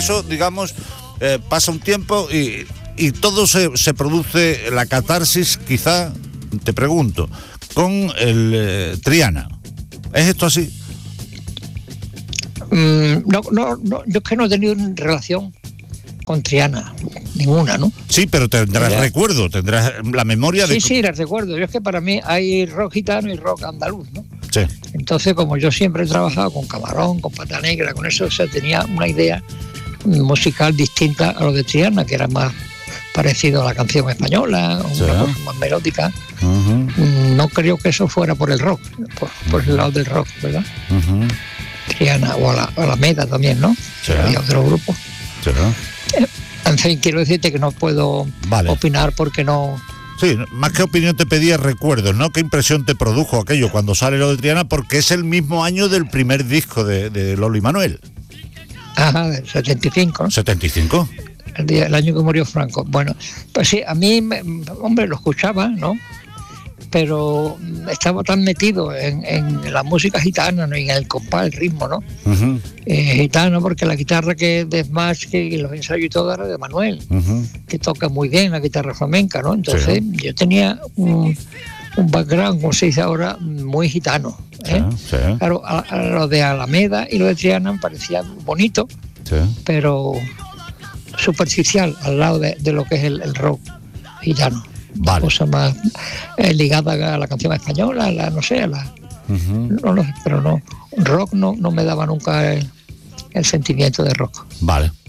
Eso, digamos, pasa un tiempo y todo se produce, la catarsis, quizá, te pregunto, con el Triana. ¿Es esto así? No, yo es que no he tenido relación con Triana, ninguna, ¿no? Sí, pero tendrás recuerdo, tendrás la memoria de... Sí, la recuerdo. Yo es que para mí hay rock gitano y rock andaluz, ¿no? Sí. Entonces, como yo siempre he trabajado con Camarón, con Pata Negra, con eso, o sea, tenía una idea musical distinta a lo de Triana, que era más parecido a la canción española, una cosa más melódica. Uh-huh. No creo que eso fuera por el rock, por el lado del rock, ¿verdad? Uh-huh. Triana o Alameda también, ¿no? Sí. Había otro grupo. Sí. En fin, quiero decirte que no puedo opinar porque no... Sí, más que opinión te pedía recuerdos, ¿no? ¿Qué impresión te produjo aquello cuando sale lo de Triana? Porque es el mismo año del primer disco de Lolo y Manuel. Ajá, del 75. ¿75? El año que murió Franco. Bueno, pues sí, a mí, hombre, lo escuchaba, ¿no? Pero estaba tan metido en la música gitana, ¿no? Y en el compás, el ritmo, ¿no? Uh-huh. Gitano, porque la guitarra que de Smash y los ensayos y todo era de Manuel, uh-huh, que toca muy bien la guitarra flamenca, ¿no? Entonces yo tenía un background, como se dice ahora, muy gitano, ¿eh? Sí. Claro, a lo de Alameda y lo de Triana me parecía bonito, pero superficial al lado de lo que es el rock gitano. Vale. Cosa más ligada a la canción española, uh-huh, pero no, rock no me daba nunca el sentimiento de rock. Vale.